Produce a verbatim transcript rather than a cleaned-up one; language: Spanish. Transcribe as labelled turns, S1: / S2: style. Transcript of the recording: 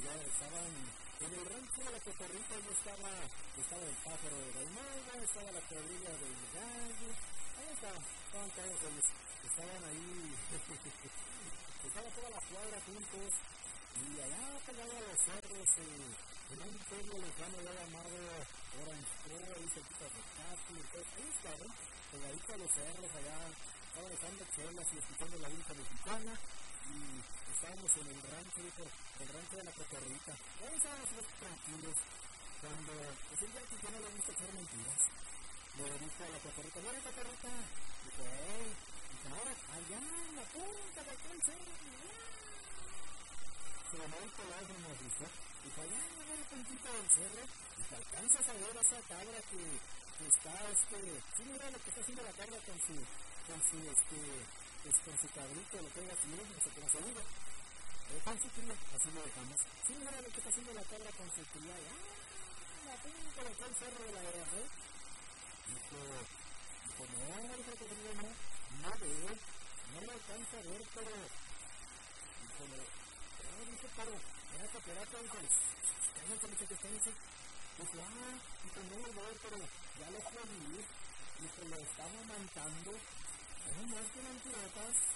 S1: ya estaban en el rancho de la Cotorrita, ya estaba, estaba el pájaro de Raimundo, estaba la cuadrilla del gallo, ahí estaban, estaban todos ellos, estaban ahí, estaba toda la cuadra juntos, y allá pegado a los cerros, eh, en un pueblo lejano ya llamado Orange Grove, ahí cerquita de Cati, entonces ahí estaban, pegadito a los cerros, allá estaban echando chelas y escuchando la música mexicana, y estábamos en el rancho, dijo, el rancho de la Cotorrita, ahí estábamos los tranquilos, cuando, pues el día que yo no le gusta echar mentiras, le dijo a la Cotorrita, mira Cotorrita, dijo, hey, dijo, ahora, allá en la punta de aquel cerro, se llamó el teléfono, dijo, dijo, allá en la puntita del cerro, y te alcanzas a ver esa cabra que, que está, este, sí, mira lo que está haciendo la cabra con su, con su, este, pues con su cabrito, lo que haga así, no sé cómo se diga, eh, con su cría, así lo dejamos, sí, mira lo que está haciendo la cabra con su cría, ah, la punta de aquel cerro de la guerra, ¿eh? Dijo, dijo, no, dijo que no, no veo, no lo alcanza a ver, pero, dijo, no, no, dice, pero, era cooperato, dijo, cállate, dice, ¿qué está diciendo? Dijo, ah, dijo, no lo veo, pero ya lo fue a vivir, dijo, lo estaba amamantando, no más que mentirotas,